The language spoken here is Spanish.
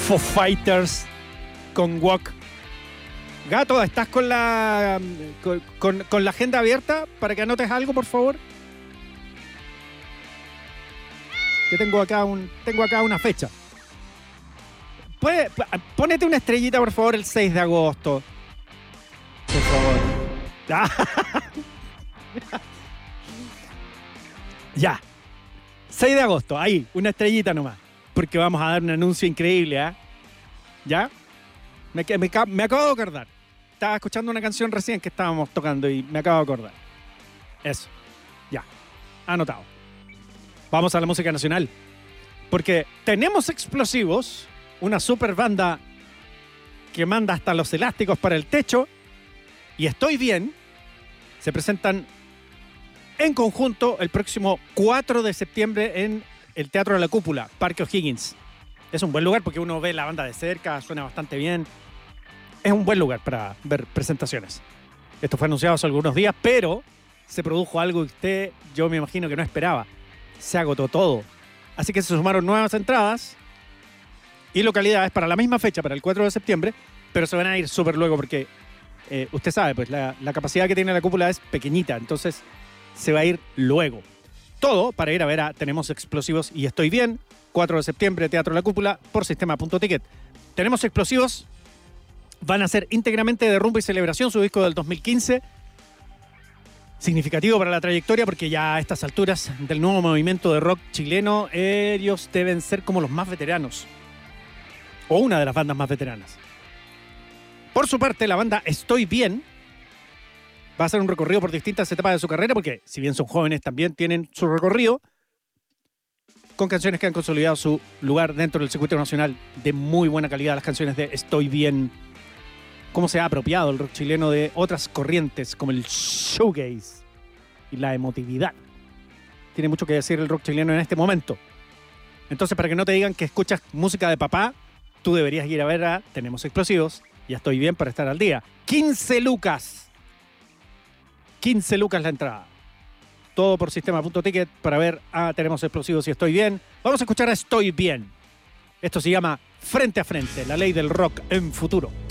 Foo Fighters con Walk. Gato, ¿estás con la con la agenda abierta para que anotes algo, por favor? Que tengo acá una fecha. Pónete una estrellita, por favor, el 6 de agosto. Por favor. Ya. 6 de agosto, ahí, una estrellita nomás. Porque vamos a dar un anuncio increíble, ¿eh? ¿Ya? Me acabo de acordar. Estaba escuchando una canción recién que estábamos tocando y me acabo de acordar. Eso. Ya. Anotado. Vamos a la música nacional. Porque tenemos Explosivos, una super banda que manda hasta los elásticos para el techo, y Estoy Bien. Se presentan en conjunto el próximo 4 de septiembre en el Teatro de la Cúpula, Parque O'Higgins. Es un buen lugar porque uno ve la banda de cerca, suena bastante bien. Es un buen lugar para ver presentaciones. Esto fue anunciado hace algunos días, pero se produjo algo que yo me imagino que no esperaba. Se agotó todo. Así que se sumaron nuevas entradas y localidades para la misma fecha, para el 4 de septiembre, pero se van a ir súper luego porque usted sabe, pues la capacidad que tiene la cúpula es pequeñita, entonces se va a ir luego. Todo para ir a ver a Tenemos Explosivos y Estoy Bien, 4 de septiembre, Teatro La Cúpula, por Sistema.ticket. Tenemos Explosivos, van a ser íntegramente de rumba y celebración, su disco del 2015. Significativo para la trayectoria porque ya a estas alturas del nuevo movimiento de rock chileno, ellos deben ser como los más veteranos. O una de las bandas más veteranas. Por su parte, la banda Estoy Bien va a hacer un recorrido por distintas etapas de su carrera, porque si bien son jóvenes, también tienen su recorrido con canciones que han consolidado su lugar dentro del circuito nacional de muy buena calidad. Las canciones de Estoy Bien, cómo se ha apropiado el rock chileno de otras corrientes como el shoegaze y la emotividad. Tiene mucho que decir el rock chileno en este momento. Entonces, para que no te digan que escuchas música de papá, tú deberías ir a ver a Tenemos Explosivos y Estoy Bien para estar al día. 15 lucas. 15 lucas la entrada. Todo por Sistema.ticket para ver a Tenemos Explosivos y Estoy Bien. Vamos a escuchar a Estoy Bien. Esto se llama Frente a Frente, la ley del rock en futuro.